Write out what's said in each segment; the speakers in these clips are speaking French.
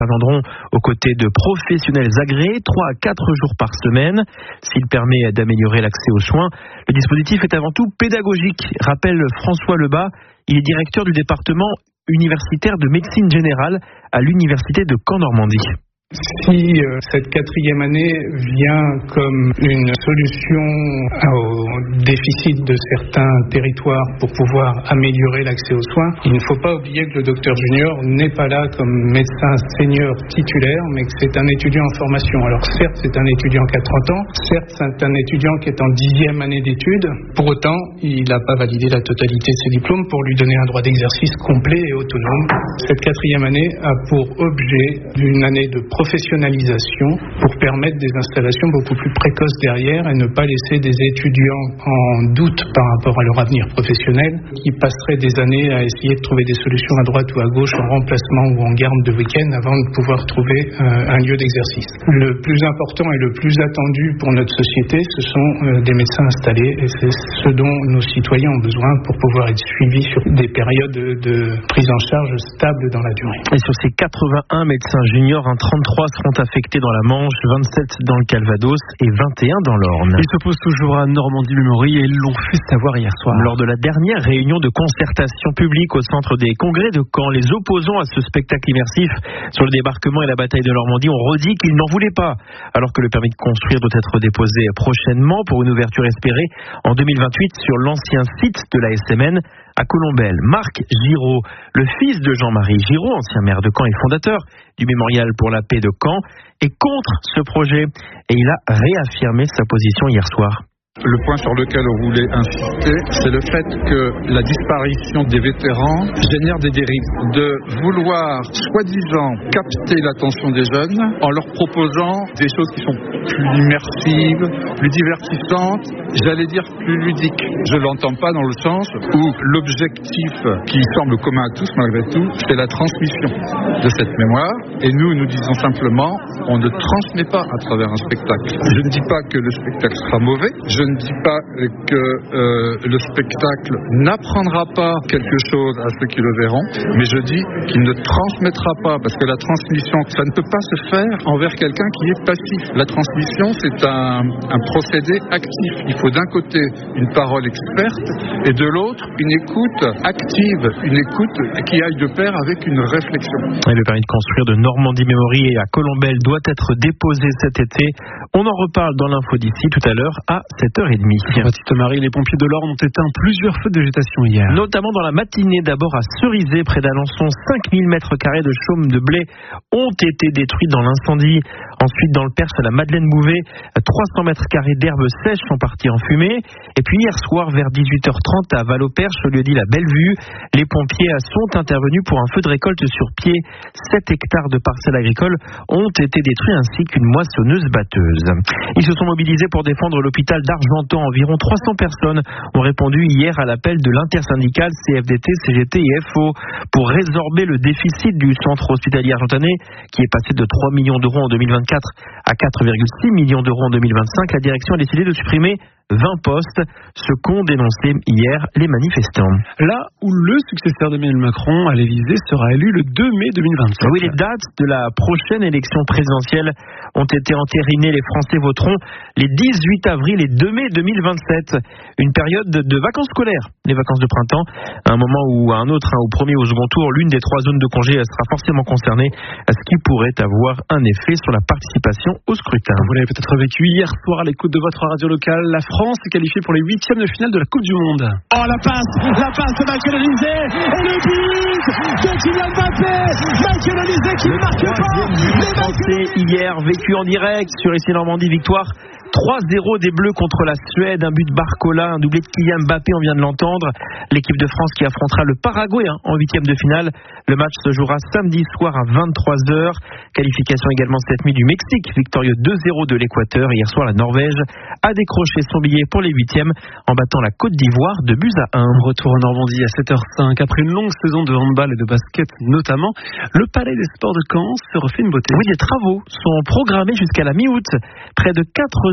interviendront aux côtés de professionnels agréés 3 à 4 jours par semaine. S'il permet d'améliorer l'accès aux soins, le dispositif est avant tout pédagogique, rappelle François Lebas. Il est directeur du département universitaire de médecine générale à l'université de Caen-Normandie. Si cette 4e année vient comme une solution au déficit de certains territoires pour pouvoir améliorer l'accès aux soins, il ne faut pas oublier que le docteur junior n'est pas là comme médecin senior titulaire, mais que c'est un étudiant en formation. Alors certes, c'est un étudiant qui a 30 ans, certes, c'est un étudiant qui est en 10e année d'études, pour autant, il n'a pas validé la totalité de ses diplômes pour lui donner un droit d'exercice complet et autonome. Cette 4e année a pour objet d'une année de professionnalisation pour permettre des installations beaucoup plus précoces derrière et ne pas laisser des étudiants en doute par rapport à leur avenir professionnel qui passeraient des années à essayer de trouver des solutions à droite ou à gauche en remplacement ou en garde de week-end avant de pouvoir trouver un lieu d'exercice. Le plus important et le plus attendu pour notre société, ce sont des médecins installés et c'est ce dont nos citoyens ont besoin pour pouvoir être suivis sur des périodes de prise en charge stable dans la durée. Et sur ces 81 médecins juniors, 33 seront affectés dans la Manche, 27 dans le Calvados et 21 dans l'Orne. Ils s'opposent toujours à Normandie Memory et ils l'ont fait savoir hier soir. Lors de la dernière réunion de concertation publique au centre des congrès de Caen, les opposants à ce spectacle immersif sur le débarquement et la bataille de Normandie ont redit qu'ils n'en voulaient pas, alors que le permis de construire doit être déposé prochainement pour une ouverture espérée en 2028 sur l'ancien site de la SMN à Colombelles. Marc Giraud, le fils de Jean-Marie Giraud, ancien maire de Caen et fondateur du Mémorial pour la paix de Caen, est contre ce projet et il a réaffirmé sa position hier soir. Le point sur lequel on voulait insister, c'est le fait que la disparition des vétérans génère des dérives. De vouloir, soi-disant, capter l'attention des jeunes en leur proposant des choses qui sont plus immersives, plus divertissantes, j'allais dire plus ludiques. Je ne l'entends pas dans le sens où l'objectif qui semble commun à tous, malgré tout, c'est la transmission de cette mémoire. Et nous disons simplement, on ne transmet pas à travers un spectacle. Je ne dis pas que le spectacle sera mauvais. Je ne dis pas que le spectacle n'apprendra pas quelque chose à ceux qui le verront, mais je dis qu'il ne transmettra pas, parce que la transmission, ça ne peut pas se faire envers quelqu'un qui est passif. La transmission, c'est un procédé actif. Il faut d'un côté une parole experte et de l'autre une écoute active, une écoute qui aille de pair avec une réflexion. Et le permis de construire de Normandie Memory à Colombelles doit être déposé cet été. On en reparle dans l'info d'ici tout à l'heure à 7h30. Petite Marie, les pompiers de l'Orne ont éteint plusieurs feux de végétation hier. Notamment dans la matinée, d'abord à Cerizay, près d'Alençon, 5000 mètres carrés de chaume de blé ont été détruits dans l'incendie. Ensuite, dans le Perche, à la Madeleine-Bouvet, 300 mètres carrés d'herbes sèches sont partis en fumée. Et puis hier soir, vers 18h30, à Val-au-Perche, au lieu dit la Bellevue, les pompiers sont intervenus pour un feu de récolte sur pied. 7 hectares de parcelles agricoles ont été détruits ainsi qu'une moissonneuse-batteuse. Ils se sont mobilisés pour défendre l'hôpital d'Argentan. Environ 300 personnes ont répondu hier à l'appel de l'intersyndicale CFDT, CGT et FO pour résorber le déficit du centre hospitalier argentanais qui est passé de 3 millions d'euros en 2024 à 4,6 millions d'euros en 2025. La direction a décidé de supprimer 20 postes, ce qu'ont dénoncé hier les manifestants. Là où le successeur d'Emmanuel Macron à l'Élysée sera élu le 2 mai 2027. Oui, les dates de la prochaine élection présidentielle ont été entérinées. Les Français voteront les 18 avril et 2 mai 2027. Une période de vacances scolaires, les vacances de printemps, à un moment ou à un autre, au premier ou au second tour, l'une des 3 zones de congé sera forcément concernée, ce qui pourrait avoir un effet sur la participation au scrutin. Vous l'avez peut-être vécu hier soir à l'écoute de votre radio locale. La France est qualifiée pour les 8e de finale de la Coupe du Monde. Oh, la passe de Michael Olise et le but de Kylian Mbappé. Michael Olise qui ne marque pas. Les Français hier vécu en direct sur ici Normandie, victoire 3-0 des Bleus contre la Suède, un but de Barcola, un doublé de Kylian Mbappé, on vient de l'entendre. L'équipe de France qui affrontera le Paraguay en 8e de finale. Le match se jouera samedi soir à 23h. Qualification également cette nuit du Mexique, victorieux 2-0 de l'Équateur. Hier soir, la Norvège a décroché son billet pour les 8e en battant la Côte d'Ivoire 2-1. Retour en Normandie à 7h05. Après une longue saison de handball et de basket notamment, le Palais des Sports de Caen se refait une beauté. Oui, des travaux sont programmés jusqu'à la mi-août. Près de 400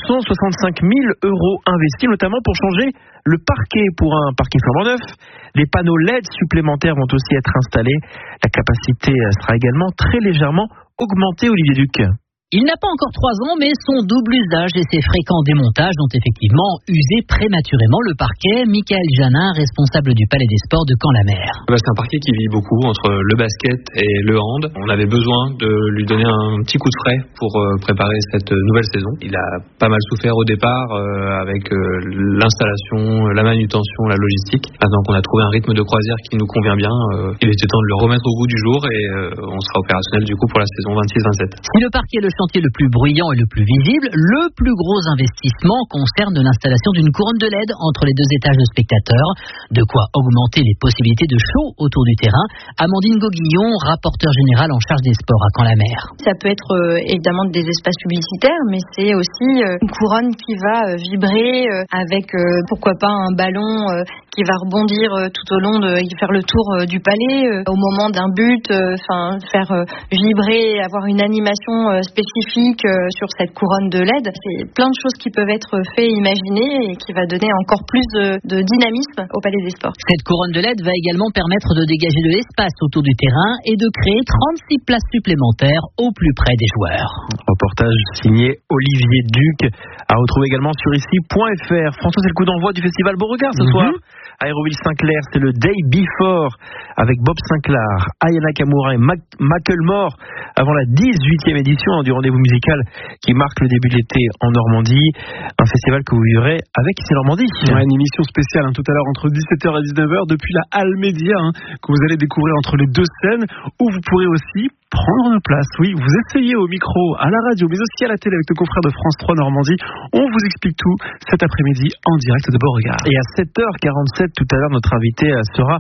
265 000 € investis, notamment pour changer le parquet pour un parquet flambant neuf. Des panneaux LED supplémentaires vont aussi être installés. La capacité sera également très légèrement augmentée, Olivier Duc. Il n'a pas encore 3 ans, mais son double usage et ses fréquents démontages ont effectivement usé prématurément le parquet. Michael Janin, responsable du Palais des Sports de Caen-la-Mer. C'est un parquet qui vit beaucoup entre le basket et le hand. On avait besoin de lui donner un petit coup de frais pour préparer cette nouvelle saison. Il a pas mal souffert au départ avec l'installation, la manutention, la logistique. Maintenant qu'on a trouvé un rythme de croisière qui nous convient bien, il était temps de le remettre au goût du jour et on sera opérationnel du coup pour la saison 26-27. Si le parquet est le chantier le plus bruyant et le plus visible, le plus gros investissement concerne l'installation d'une couronne de LED entre les 2 étages de spectateurs, de quoi augmenter les possibilités de show autour du terrain. Amandine Gauguillon, rapporteure générale en charge des sports à Caen-la-Mer. Ça peut être évidemment des espaces publicitaires, mais c'est aussi une couronne qui va vibrer avec pourquoi pas un ballon qui va rebondir tout au long faire le tour du palais au moment d'un but, faire vibrer, avoir une animation spécifique sur cette couronne de LED. C'est plein de choses qui peuvent être faites, imaginées et qui va donner encore plus de dynamisme au Palais des Sports. Cette couronne de LED va également permettre de dégager de l'espace autour du terrain et de créer 36 places supplémentaires au plus près des joueurs. Reportage signé Olivier Duc, à retrouver également sur ici.fr. François, c'est le coup d'envoi du festival Beauregard ce soir. À Aéroville-Saint-Clair, c'est le Day Before avec Bob Sinclair, Aya Nakamura et Macklemore avant la 18e édition du rendez-vous musical qui marque le début de l'été en Normandie. Un festival que vous vivrez avec ici Normandie. Ouais, une émission spéciale tout à l'heure entre 17h et 19h depuis la Halle Média que vous allez découvrir entre les 2 scènes où vous pourrez aussi prendre nos places. Oui, vous essayez au micro, à la radio, mais aussi à la télé avec nos confrères de France 3 Normandie. On vous explique tout cet après-midi en direct de Beauregard. Et à 7h47 tout à l'heure, notre invité sera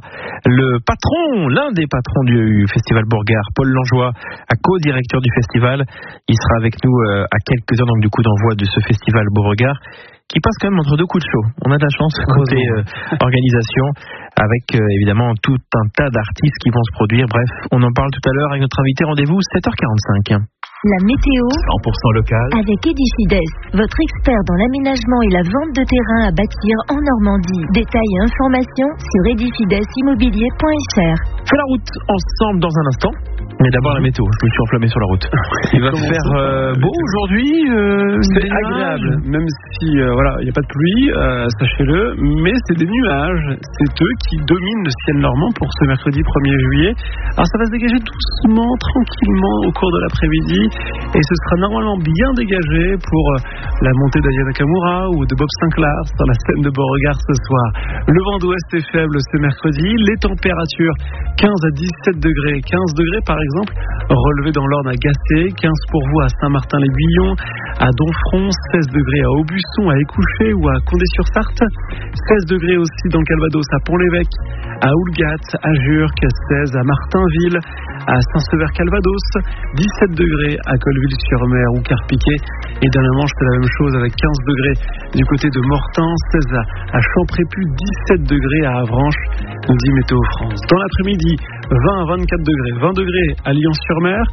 l'un des patrons du festival Beauregard, Paul Langeois, co-directeur du festival. Il sera avec nous à quelques heures donc du coup d'envoi de ce festival Beauregard, qui passe quand même entre 2 coups de chaud. On a de la chance côté organisation, avec évidemment tout un tas d'artistes qui vont se produire. Bref, on en parle tout à l'heure avec notre invité. Rendez-vous 7h45. La météo 100% local avec Edifides, votre expert dans l'aménagement et la vente de terrain à bâtir en Normandie. Détails et informations sur edifidesimmobilier.fr. Fait la route ensemble dans un instant. Mais d'abord la météo, je me suis enflammé sur la route. Il va faire beau aujourd'hui, c'est agréable, même si il n'y a pas de pluie, sachez-le, mais c'est des nuages, c'est eux qui dominent le ciel normand pour ce mercredi 1er juillet. Alors ça va se dégager doucement, tranquillement au cours de l'après-midi, et ce sera normalement bien dégagé pour la montée d'Aya Nakamura ou de Bob Sinclair sur la scène de Beauregard ce soir. Le vent d'ouest est faible ce mercredi, les températures 15 à 17 degrés, 15 degrés par exemple, relevé dans l'Orne à Gacé, 15 pour vous à Saint-Martin-les-Guillons, à Donfront, 16 degrés à Aubusson, à Écouché ou à Condé-sur-Sarthe, 16 degrés aussi dans le Calvados à Pont-l'Évêque, à Houlgat, à Jurques, 16 à Martinville, à Saint-Sever-Calvados, 17 degrés à Colleville-sur-Mer ou Carpiquet, et dans la Manche c'est la même chose avec 15 degrés du côté de Mortain, 16 à Champrépu, 17 degrés à Avranches, nous dit Météo France. Dans l'après-midi, 20 à 24 degrés, 20 degrés à Lyon-sur-Mer,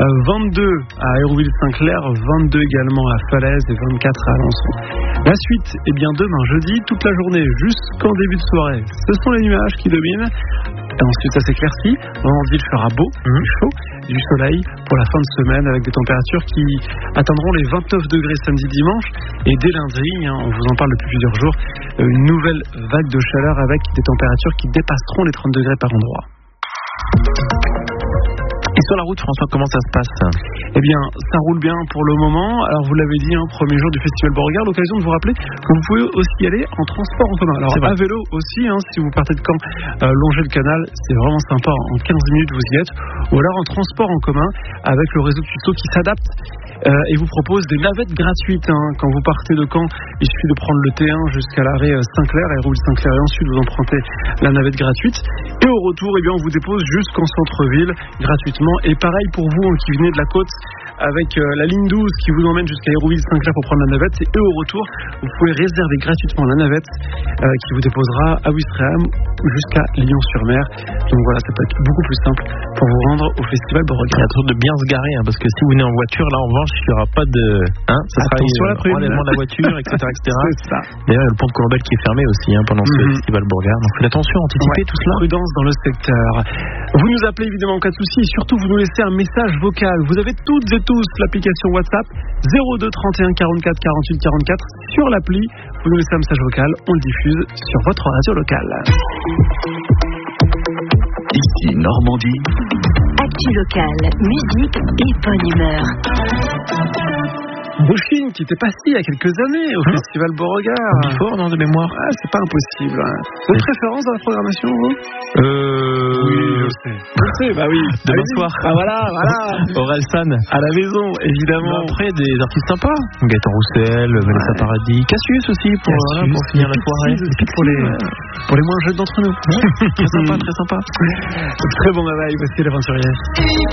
22 à Aéroville-Saint-Clair, 22 également à Falaise et 24 à Alençon. La suite, demain jeudi, toute la journée jusqu'en début de soirée, ce sont les nuages qui dominent. Et ensuite ça s'éclaircit, vendredi il fera beau, du chaud, du soleil pour la fin de semaine avec des températures qui atteindront les 29 degrés samedi dimanche, et dès lundi, on vous en parle depuis plusieurs jours, une nouvelle vague de chaleur avec des températures qui dépasseront les 30 degrés par endroit. Et sur la route, François, comment ça se passe ? Ça roule bien pour le moment. Alors vous l'avez dit, premier jour du festival Beauregard, l'occasion de vous rappeler que vous pouvez aussi y aller en transport en commun. Alors à vélo aussi, si vous partez de Caen, longez le canal, c'est vraiment sympa, en 15 minutes vous y êtes. Ou alors en transport en commun avec le réseau Tuto qui s'adapte et vous propose des navettes gratuites. Quand vous partez de Caen, il suffit de prendre le T1 jusqu'à l'arrêt Saint-Clair, Aéroville-Saint-Clair, et ensuite vous empruntez la navette gratuite. Et au retour, on vous dépose jusqu'en centre-ville gratuitement. Et pareil pour vous qui venez de la côte, avec la ligne 12 qui vous emmène jusqu'à Hérouville-Saint-Clair pour prendre la navette. Et au retour, vous pouvez réserver gratuitement la navette qui vous déposera à Ouistreham jusqu'à Lyon-sur-Mer. Donc voilà, ça peut être beaucoup plus simple pour vous rendre au Festival Beauregard. Il y a trop de bien se garer, parce que si vous venez en voiture, là en revanche, il n'y aura pas de... ça sera le relèvement de la voiture, etc. C'est ça. D'ailleurs, il y a le pont de Courbel qui est fermé aussi pendant ce Festival Beauregard. Donc faites attention, anticipez tout cela. Prudence dans le secteur. Vous nous appelez évidemment en cas de souci et surtout vous nous laissez un message vocal. Vous avez toutes et tous l'application WhatsApp 02 31 44 48 44 sur l'appli. Vous nous laissez un message vocal, on le diffuse sur votre radio locale. Ici Normandie. Actu locale, musique et bonne humeur. Rouchine qui était passé il y a quelques années au Festival Beauregard. Fort dans de mémoire. C'est pas impossible. Votre préférence dans la programmation, vous? Oui, je sais, bah oui. Demain soir. Ah voilà. Orelsan. À la maison, évidemment. Après, des artistes sympas. Gaëtan Roussel, Vanessa Paradis, Cassius aussi pour finir la soirée. Et puis pour les moins jeunes d'entre nous. Très sympa, très sympa. Très bon travail, voici l'aventurier.